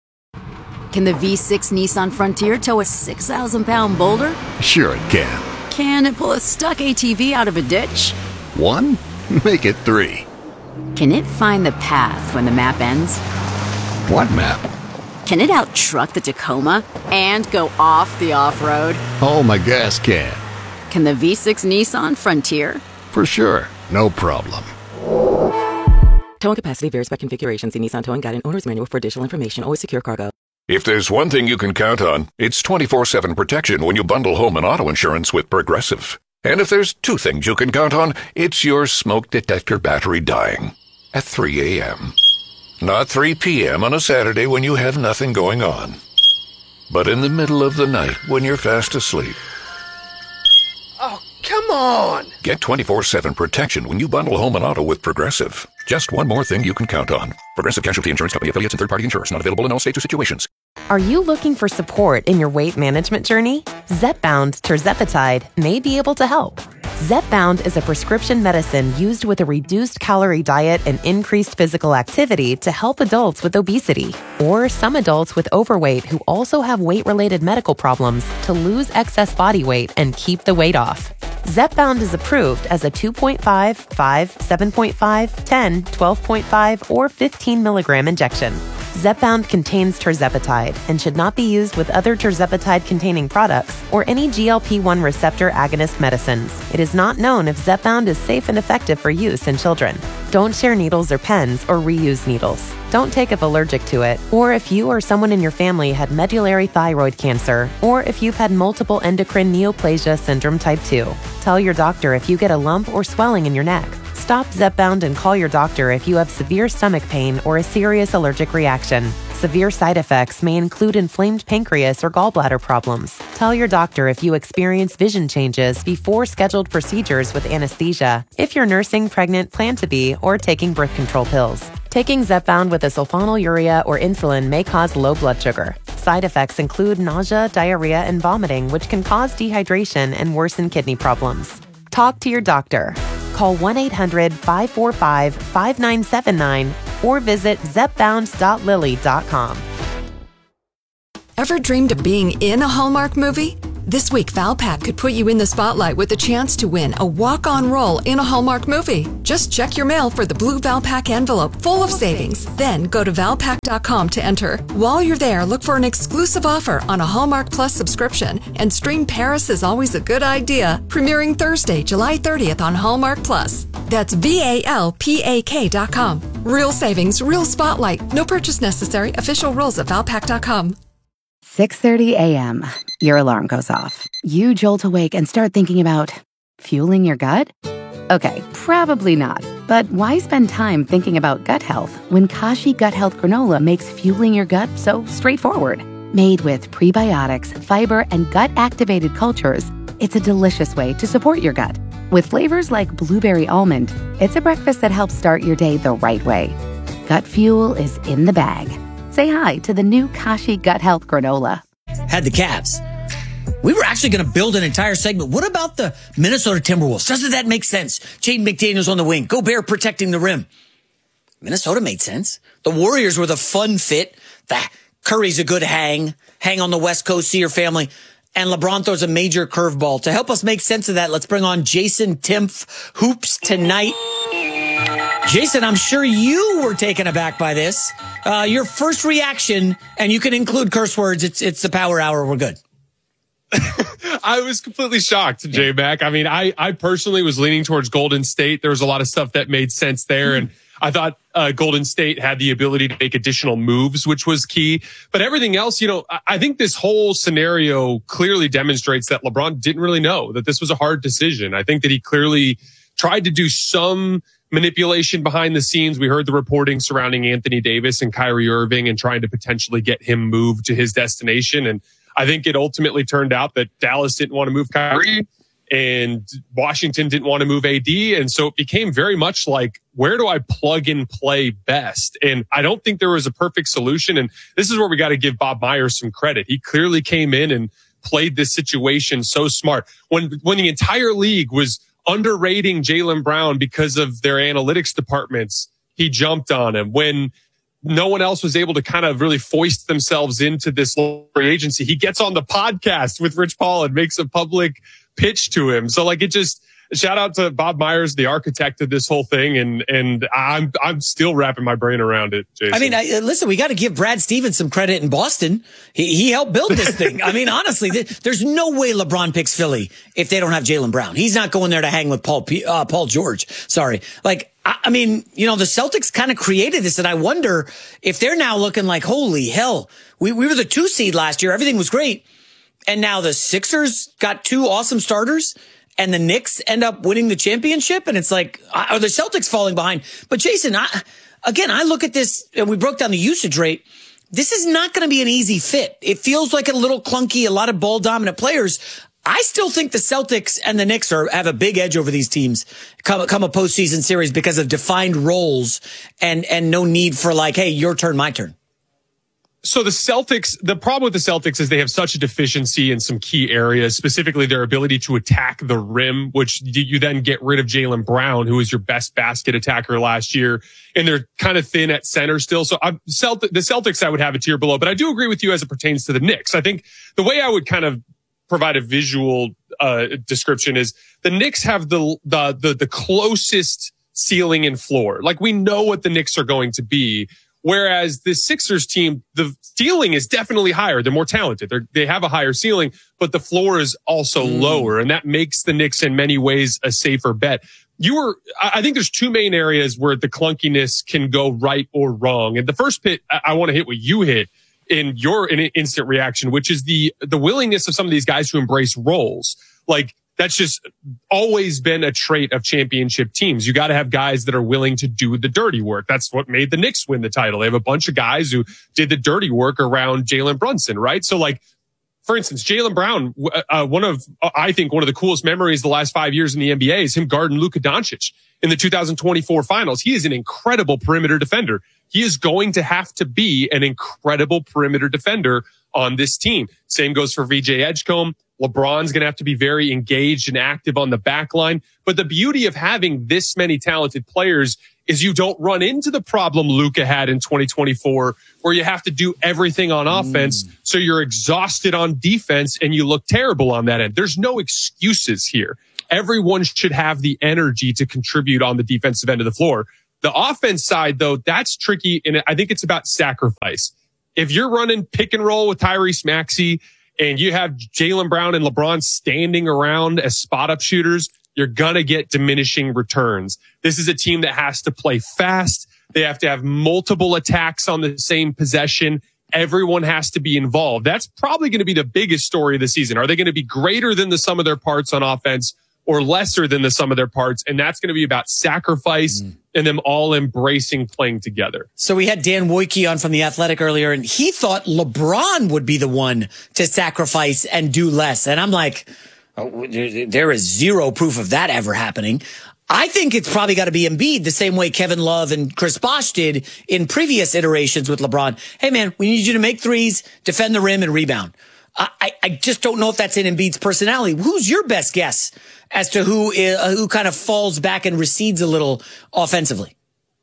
Can the V6 Nissan Frontier tow a 6,000-pound boulder? Sure it can. Can it pull a stuck ATV out of a ditch? 1? Make it 3. Can it find the path when the map ends? What map? Can it out-truck the Tacoma and go off the off-road? Oh, my gas can. Can the V6 Nissan Frontier? For sure. No problem. Towing capacity varies by configuration. See Nissan Towing Guide and Owner's Manual for additional information. Always secure cargo. If there's one thing you can count on, it's 24/7 protection when you bundle home and auto insurance with Progressive. And if there's two things you can count on, it's your smoke detector battery dying at 3 a.m. Not 3 p.m. on a Saturday when you have nothing going on, but in the middle of the night when you're fast asleep. Oh, come on! Get 24/7 protection when you bundle home and auto with Progressive. Just one more thing you can count on. Progressive Casualty Insurance Company affiliates and third-party insurers. Not available in all states or situations. Are you looking for support in your weight management journey? Zepbound tirzepatide may be able to help. Zepbound is a prescription medicine used with a reduced calorie diet and increased physical activity to help adults with obesity or some adults with overweight who also have weight-related medical problems to lose excess body weight and keep the weight off. Zepbound is approved as a 2.5, 5, 7.5, 10, 12.5, or 15 milligram injection. Zepbound contains tirzepatide and should not be used with other tirzepatide-containing products or any GLP-1 receptor agonist medicines. It is not known if Zepbound is safe and effective for use in children. Don't share needles or pens or reuse needles. Don't take if allergic to it, or if you or someone in your family had medullary thyroid cancer, or if you've had multiple endocrine neoplasia syndrome type 2. Tell your doctor if you get a lump or swelling in your neck. Stop Zepbound and call your doctor if you have severe stomach pain or a serious allergic reaction. Severe side effects may include inflamed pancreas or gallbladder problems. Tell your doctor if you experience vision changes before scheduled procedures with anesthesia, if you're nursing, pregnant, plan to be, or taking birth control pills. Taking Zepbound with a sulfonylurea or insulin may cause low blood sugar. Side effects include nausea, diarrhea, and vomiting, which can cause dehydration and worsen kidney problems. Talk to your doctor. Call 1-800-545-5979 or visit zepbound.lily.com. Ever dreamed of being in a Hallmark movie? This week, Valpak could put you in the spotlight with a chance to win a walk-on role in a Hallmark movie. Just check your mail for the blue Valpak envelope full of savings. Then go to Valpak.com to enter. While you're there, look for an exclusive offer on a Hallmark Plus subscription and stream Paris is Always a Good Idea, premiering Thursday, July 30th on Hallmark Plus. That's VALPAK.com. Real savings, real spotlight. No purchase necessary. Official rules at Valpak.com. 6:30 a.m. Your alarm goes off. You jolt awake and start thinking about fueling your gut? Okay, probably not. But why spend time thinking about gut health when Kashi Gut Health Granola makes fueling your gut so straightforward? Made with prebiotics, fiber, and gut-activated cultures, it's a delicious way to support your gut. With flavors like blueberry almond, it's a breakfast that helps start your day the right way. Gut fuel is in the bag. Say hi to the new Kashi Gut Health Granola. Had the Cavs. We were actually going to build an entire segment. What about the Minnesota Timberwolves? Doesn't that make sense? Jaden McDaniels on the wing. Gobert protecting the rim. Minnesota made sense. The Warriors were the fun fit. Curry's a good hang on the West Coast, see your family. And LeBron throws a major curveball. To help us make sense of that, let's bring on Jason Timpf, Hoops Tonight. Jason, I'm sure you were taken aback by this. Your first reaction, and you can include curse words. It's the Power Hour. We're good. I was completely shocked, J-Mac. I mean, I personally was leaning towards Golden State. There was a lot of stuff that made sense there. And I thought Golden State had the ability to make additional moves, which was key. But everything else, I think this whole scenario clearly demonstrates that LeBron didn't really know that this was a hard decision. I think that he clearly tried to do some manipulation behind the scenes. We heard the reporting surrounding Anthony Davis and Kyrie Irving and trying to potentially get him moved to his destination. And I think it ultimately turned out that Dallas didn't want to move Kyrie and Washington didn't want to move AD. And so it became very much like, where do I plug and play best? And I don't think there was a perfect solution. And this is where we got to give Bob Myers some credit. He clearly came in and played this situation so smart. When the entire league was underrating Jaylen Brown because of their analytics departments, he jumped on him. When no one else was able to kind of really foist themselves into this free agency, he gets on the podcast with Rich Paul and makes a public pitch to him. So it just, shout out to Bob Myers, the architect of this whole thing. And I'm still wrapping my brain around it, Jason. I mean, listen, we got to give Brad Stevens some credit in Boston. He helped build this thing. I mean, honestly, there's no way LeBron picks Philly if they don't have Jaylen Brown. He's not going there to hang with Paul George. Sorry. I mean, the Celtics kind of created this, and I wonder if they're now looking like, holy hell, we were the 2 seed last year. Everything was great. And now the Sixers got 2 awesome starters. And the Knicks end up winning the championship, and it's like, are the Celtics falling behind? But Jason, I look at this, and we broke down the usage rate. This is not going to be an easy fit. It feels like a little clunky, a lot of ball dominant players. I still think the Celtics and the Knicks have a big edge over these teams come a postseason series because of defined roles and no need for hey, your turn, my turn. So the problem with the Celtics is they have such a deficiency in some key areas, specifically their ability to attack the rim, which you then get rid of Jaylen Brown, who was your best basket attacker last year. And they're kind of thin at center still. So the Celtics, I would have a tier below, but I do agree with you as it pertains to the Knicks. I think the way I would kind of provide a visual description is the Knicks have the closest ceiling and floor. We know what the Knicks are going to be. Whereas the Sixers team, the ceiling is definitely higher. They're more talented. They have a higher ceiling, but the floor is also lower. And that makes the Knicks in many ways a safer bet. I think there's two main areas where the clunkiness can go right or wrong. And the first pit, I want to hit what you hit in your instant reaction, which is the willingness of some of these guys to embrace roles. Like, that's just always been a trait of championship teams. You got to have guys that are willing to do the dirty work. That's what made the Knicks win the title. They have a bunch of guys who did the dirty work around Jalen Brunson, right? So, like, for instance, Jaylen Brown, I think one of the coolest memories the last 5 years in the NBA is him guarding Luka Doncic in the 2024 finals. He is an incredible perimeter defender. He is going to have to be an incredible perimeter defender on this team. Same goes for VJ Edgecombe. LeBron's going to have to be very engaged and active on the back line. But the beauty of having this many talented players is you don't run into the problem Luka had in 2024, where you have to do everything on offense. So you're exhausted on defense and you look terrible on that end. There's no excuses here. Everyone should have the energy to contribute on the defensive end of the floor. The offense side, though, that's tricky. And I think it's about sacrifice. If you're running pick and roll with Tyrese Maxey and you have Jaylen Brown and LeBron standing around as spot up shooters, you're going to get diminishing returns. This is a team that has to play fast. They have to have multiple attacks on the same possession. Everyone has to be involved. That's probably going to be the biggest story of the season. Are they going to be greater than the sum of their parts on offense or lesser than the sum of their parts? And that's going to be about sacrifice and them all embracing playing together. So we had Dan Wojcicki on from The Athletic earlier, and he thought LeBron would be the one to sacrifice and do less. And I'm like, oh, there is zero proof of that ever happening. I think it's probably got to be Embiid, the same way Kevin Love and Chris Bosh did in previous iterations with LeBron. Hey, man, we need you to make threes, defend the rim, and rebound. I just don't know if that's in Embiid's personality. Who's your best guess as to who kind of falls back and recedes a little offensively?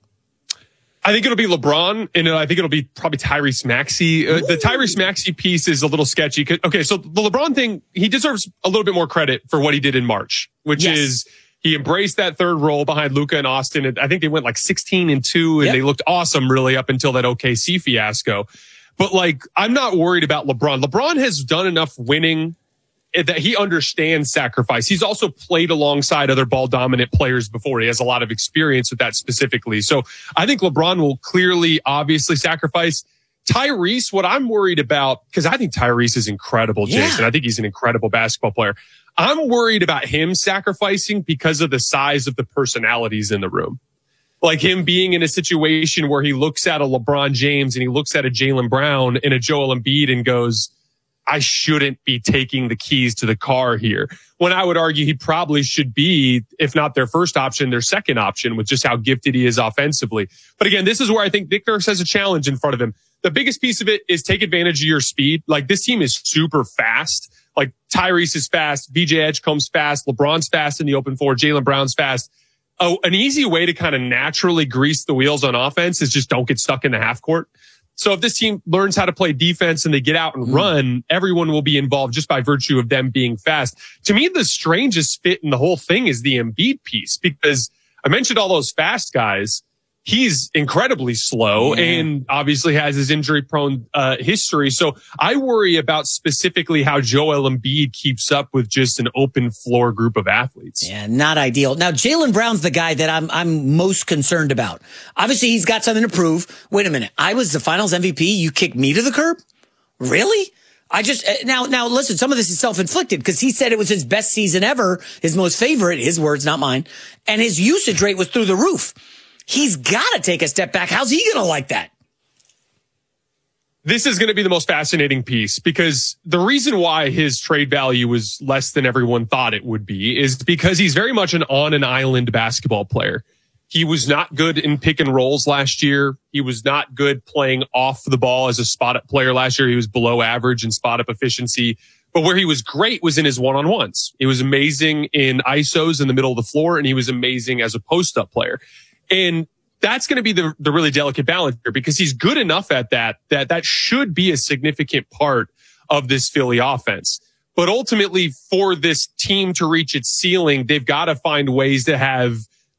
I think it'll be LeBron, and I think it'll be probably Tyrese Maxey. The Tyrese Maxey piece is a little sketchy. Okay, so the LeBron thing, he deserves a little bit more credit for what he did in March, which is he embraced that third role behind Luka and Austin. I think they went like 16-2, and they looked awesome really up until that OKC fiasco. But, like, I'm not worried about LeBron. LeBron has done enough winning that he understands sacrifice. He's also played alongside other ball dominant players before. He has a lot of experience with that specifically. So I think LeBron will clearly, obviously sacrifice. Tyrese, what I'm worried about, because I think Tyrese is incredible, Jason. I think he's an incredible basketball player. I'm worried about him sacrificing because of the size of the personalities in the room. Like him being in a situation where he looks at a LeBron James and he looks at a Jaylen Brown and a Joel Embiid and goes, I shouldn't be taking the keys to the car here. When I would argue he probably should be, if not their first option, their second option with just how gifted he is offensively. But again, this is where I think Nick Nurse has a challenge in front of him. The biggest piece of it is take advantage of your speed. Like this team is super fast. Like Tyrese is fast. VJ Edgecombe's fast. LeBron's fast in the open floor. Jaylen Brown's fast. Oh, an easy way to kind of naturally grease the wheels on offense is just don't get stuck in the half court. So if this team learns how to play defense and they get out and run, everyone will be involved just by virtue of them being fast. To me, the strangest fit in the whole thing is the Embiid piece, because I mentioned all those fast guys. He's incredibly slow and obviously has his injury-prone history. So I worry about specifically how Joel Embiid keeps up with just an open floor group of athletes. Yeah, not ideal. Now, Jaylen Brown's the guy that I'm most concerned about. Obviously, he's got something to prove. Wait a minute. I was the Finals MVP. You kicked me to the curb? Really? I just now listen, some of this is self-inflicted because he said it was his best season ever, his most favorite, his words, not mine. And his usage rate was through the roof. He's got to take a step back. How's he going to like that? This is going to be the most fascinating piece, because the reason why his trade value was less than everyone thought it would be is because he's very much an on an island basketball player. He was not good in pick and rolls last year. He was not good playing off the ball as a spot up player last year. He was below average in spot up efficiency. But where he was great was in his one-on-ones. He was amazing in ISOs in the middle of the floor, and he was amazing as a post-up player. And that's going to be the really delicate balance here, because he's good enough at that should be a significant part of this Philly offense. But ultimately, for this team to reach its ceiling, they've got to find ways to have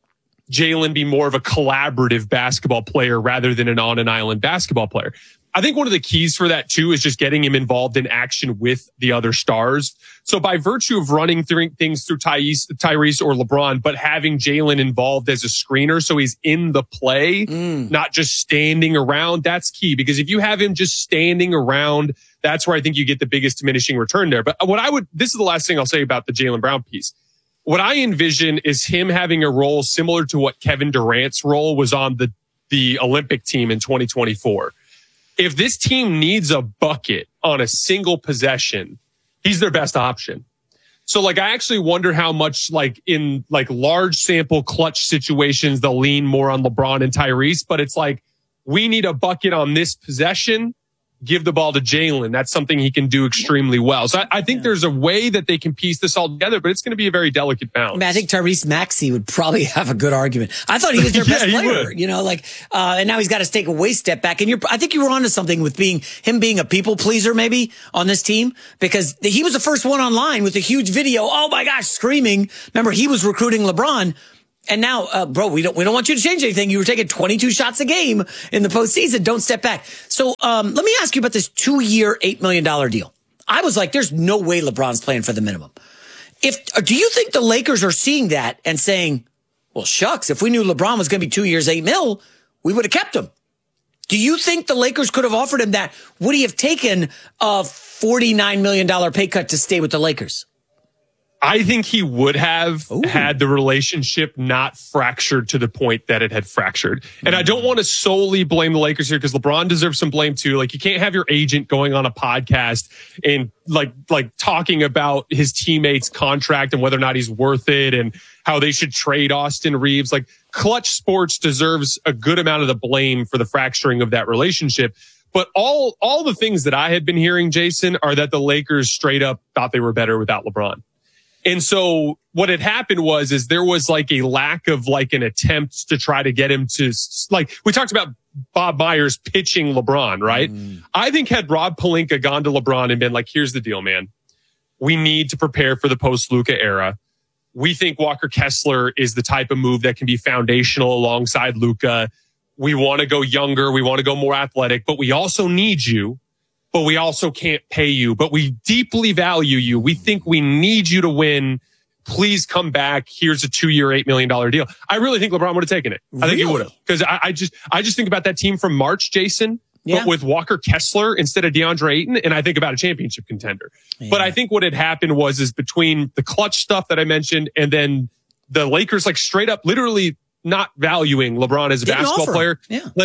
Jalen be more of a collaborative basketball player rather than an on an island basketball player. I think one of the keys for that too is just getting him involved in action with the other stars. So by virtue of running things through Tyrese or LeBron, but having Jalen involved as a screener, so he's in the play, not just standing around, that's key. Because if you have him just standing around, that's where I think you get the biggest diminishing return there. But this is the last thing I'll say about the Jaylen Brown piece. What I envision is him having a role similar to what Kevin Durant's role was on the Olympic team in 2024. If this team needs a bucket on a single possession, he's their best option. So I actually wonder how much in large sample clutch situations, they'll lean more on LeBron and Tyrese, but it's we need a bucket on this possession. Give the ball to Jalen. That's something he can do extremely well. So I think there's a way that they can piece this all together, but it's going to be a very delicate balance. I mean, I think Tyrese Maxey would probably have a good argument. I thought he was their best player, and now he's got to take a way step back. And I think you were onto something with him being a people pleaser maybe on this team, because he was the first one online with a huge video. Oh my gosh, screaming. Remember, he was recruiting LeBron. And now, bro, we don't want you to change anything. You were taking 22 shots a game in the postseason. Don't step back. So, let me ask you about this 2-year, $8 million deal. I was like, there's no way LeBron's playing for the minimum. Do you think the Lakers are seeing that and saying, well, shucks, if we knew LeBron was going to be 2 years, $8 million, we would have kept him? Do you think the Lakers could have offered him that? Would he have taken a $49 million pay cut to stay with the Lakers? I think he would have had the relationship not fractured to the point that it had fractured. And I don't want to solely blame the Lakers here, because LeBron deserves some blame too. You can't have your agent going on a podcast and talking about his teammates' contract and whether or not he's worth it and how they should trade Austin Reeves. Clutch Sports deserves a good amount of the blame for the fracturing of that relationship. But all the things that I had been hearing, Jason, are that the Lakers straight up thought they were better without LeBron. And so what had happened is there was a lack of an attempt to try to get him to, we talked about Bob Myers pitching LeBron, right? I think had Rob Pelinka gone to LeBron and been here's the deal, man. We need to prepare for the post-Luka era. We think Walker Kessler is the type of move that can be foundational alongside Luka. We want to go younger. We want to go more athletic, but we also need you. But we also can't pay you, but we deeply value you. We think we need you to win. Please come back. Here's a 2-year, $8 million deal. I really think LeBron would have taken it. I think he would have. Because I just think about that team from March, Jason, but with Walker Kessler instead of DeAndre Ayton, and I think about a championship contender. Yeah. But I think what had happened was between the clutch stuff that I mentioned and then the Lakers straight up literally not valuing LeBron as a basketball player.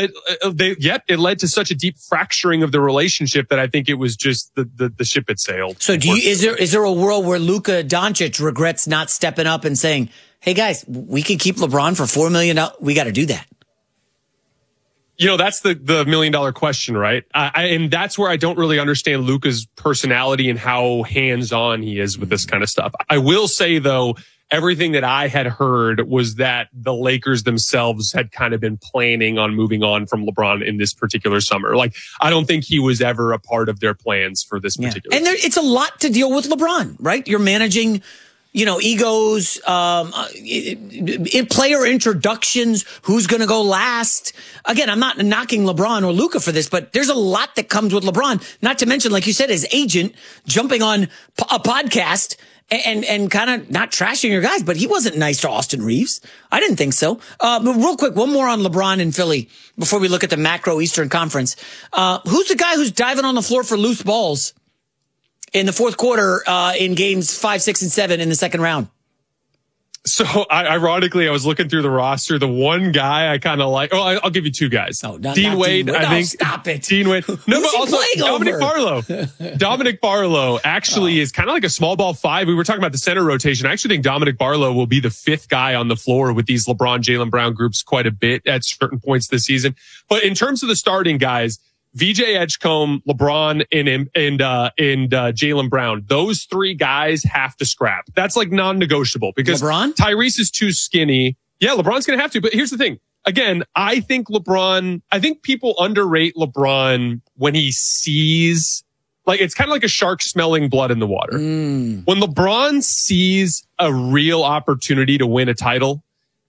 It led to such a deep fracturing of the relationship that I think it was just the ship had sailed. So is there a world where Luka Doncic regrets not stepping up and saying, hey guys, we can keep LeBron for $4 million. We got to do that. That's the $1 million question, right? And that's where I don't really understand Luka's personality and how hands-on he is with this kind of stuff. I will say though, everything that I had heard was that the Lakers themselves had kind of been planning on moving on from LeBron in this particular summer. I don't think he was ever a part of their plans for this particular. And it's a lot to deal with LeBron, right? You're managing, egos, player introductions, who's going to go last. Again, I'm not knocking LeBron or Luka for this, but there's a lot that comes with LeBron. Not to mention, like you said, his agent jumping on a podcast and kind of not trashing your guys, but he wasn't nice to Austin Reeves. I didn't think so. Real quick, one more on LeBron and Philly before we look at the macro Eastern Conference. Who's the guy who's diving on the floor for loose balls in the fourth quarter in games 5, 6, and 7 in the second round? So ironically, I was looking through the roster. The one guy I kind of like, I'll give you two guys. Dean Wade, I think. Stop it. Dean Wade. No, but also Dominic Barlow. Dominic Barlow actually is kind of like a small ball 5. We were talking about the center rotation. I actually think Dominic Barlow will be the 5th guy on the floor with these LeBron, Jaylen Brown groups quite a bit at certain points this season. But in terms of the starting guys, VJ Edgecombe, LeBron, and Jaylen Brown. Those 3 guys have to scrap. That's non-negotiable because LeBron? Tyrese is too skinny. Yeah, LeBron's going to have to. But here's the thing. Again, I think people underrate LeBron when he sees, it's kind of like a shark smelling blood in the water. When LeBron sees a real opportunity to win a title,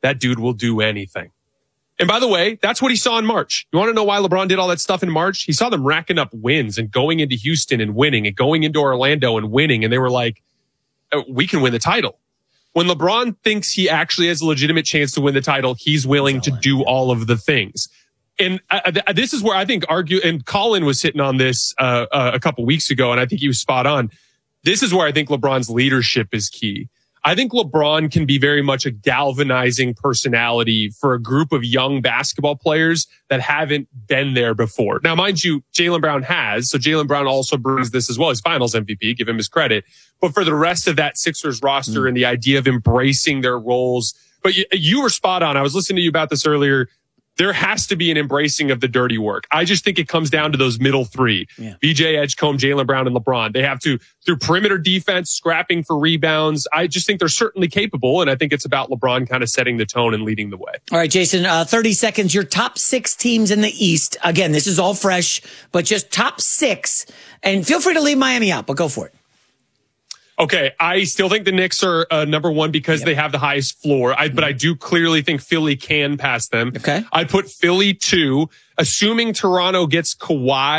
that dude will do anything. And by the way, that's what he saw in March. You want to know why LeBron did all that stuff in March? He saw them racking up wins and going into Houston and winning and going into Orlando and winning. And they were like, we can win the title. When LeBron thinks he actually has a legitimate chance to win the title, he's willing to do all of the things. And this is where I think and Colin was hitting on this a couple weeks ago, and I think he was spot on. This is where I think LeBron's leadership is key. I think LeBron can be very much a galvanizing personality for a group of young basketball players that haven't been there before. Now, mind you, Jaylen Brown has, so Jaylen Brown also brings this as well. He's Finals MVP, give him his credit. But for the rest of that Sixers roster and the idea of embracing their roles, but you were spot on. I was listening to you about this earlier. There has to be an embracing of the dirty work. I just think it comes down to those middle three. Yeah. BJ, Edgecombe, Jaylen Brown, and LeBron. They have to, through perimeter defense, scrapping for rebounds. I just think they're certainly capable, and I think it's about LeBron kind of setting the tone and leading the way. All right, Jason, 30 seconds. Your top 6 teams in the East. Again, this is all fresh, but just top 6. And feel free to leave Miami out, but go for it. Okay, I still think the Knicks are number 1 because they have the highest floor. But I do clearly think Philly can pass them. Okay. I'd put Philly 2, assuming Toronto gets Kawhi.